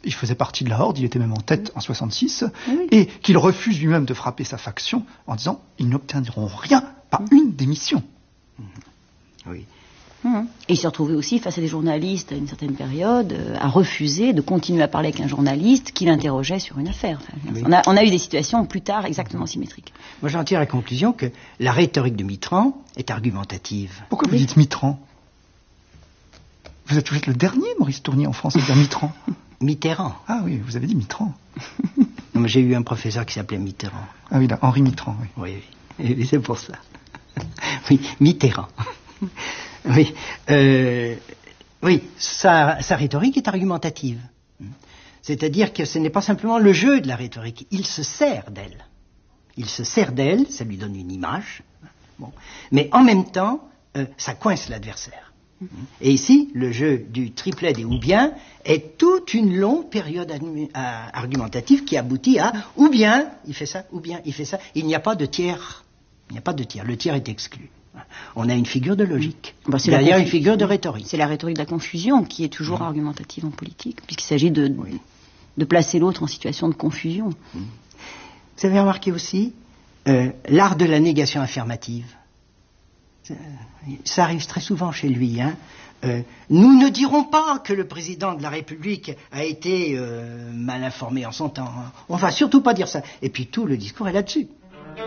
il faisait partie de la Horde, il était même en tête en 66, Oui. et qu'il refuse lui-même de frapper sa faction en disant « ils n'obtiendront rien, pas une démission ». Oui. Et il s'est retrouvé aussi face à des journalistes à une certaine période, à refuser de continuer à parler avec un journaliste qui l'interrogeait sur une affaire. Enfin, Oui. on a eu des situations plus tard exactement symétriques. Moi, j'en tire la conclusion que la rhétorique de Mitterrand est argumentative. Pourquoi vous dites Mitterrand? Vous êtes le dernier Maurice Tournier en France à dire Mitterrand. Mitterrand. Ah oui, vous avez dit Mitterrand. Non, mais j'ai eu un professeur qui s'appelait Mitterrand. Ah oui, là, Henri Mitterrand, oui. Oui, et c'est pour ça. Oui, Mitterrand. Oui, oui, sa rhétorique est argumentative. C'est-à-dire que ce n'est pas simplement le jeu de la rhétorique, il se sert d'elle. Il se sert d'elle, ça lui donne une image, bon. Mais en même temps, ça coince l'adversaire. Et ici, le jeu du triplet des ou bien est toute une longue période argumentative qui aboutit à ou bien il fait ça, ou bien il fait ça. Il n'y a pas de tiers. Il n'y a pas de tiers. Le tiers est exclu. On a une figure de logique. C'est derrière une figure de rhétorique. C'est la rhétorique de la confusion qui est toujours argumentative en politique, puisqu'il s'agit de placer l'autre en situation de confusion. Vous avez remarqué aussi l'art de la négation affirmative. Ça arrive très souvent chez lui. Hein. Nous ne dirons pas que le président de la République a été mal informé en son temps. Hein. On va surtout pas dire ça. Et puis tout le discours est là-dessus.